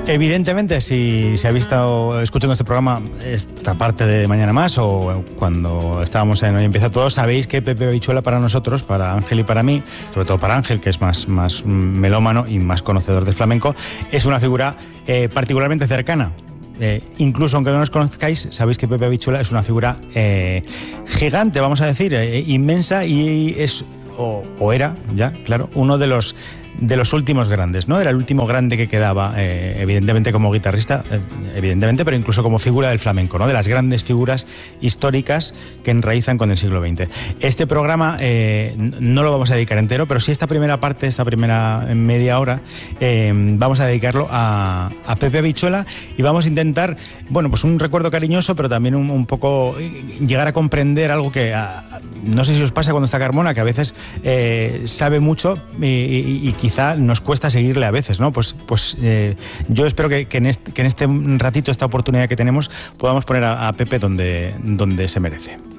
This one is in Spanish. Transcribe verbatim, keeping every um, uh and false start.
Evidentemente, si se ha visto escuchando este programa, esta parte de Mañana Más, o cuando estábamos en Hoy Empieza Todo, sabéis que Pepe Habichuela para nosotros, para Ángel y para mí, sobre todo para Ángel, que es más, más melómano y más conocedor de flamenco, es una figura eh, particularmente cercana. Eh, incluso aunque no nos conozcáis, sabéis que Pepe Habichuela es una figura eh, gigante, vamos a decir, eh, inmensa, y es, o, o era, ya, claro, uno de los de los últimos grandes, ¿no? Era el último grande que quedaba, eh, evidentemente como guitarrista, eh, evidentemente, pero incluso como figura del flamenco, ¿no? De las grandes figuras históricas que enraizan con el siglo veinte. Este programa eh, no lo vamos a dedicar entero, pero sí esta primera parte, esta primera media hora, eh, vamos a dedicarlo a, a Pepe Habichuela, y vamos a intentar, bueno, pues un recuerdo cariñoso, pero también un, un poco llegar a comprender algo que, a, no sé si os pasa cuando está Carmona, que a veces eh, sabe mucho y, y, y quizá nos cuesta seguirle a veces, ¿no? Pues, pues eh, yo espero que, que, en este, que en este ratito, esta oportunidad que tenemos, podamos poner a, a Pepe donde, donde se merece.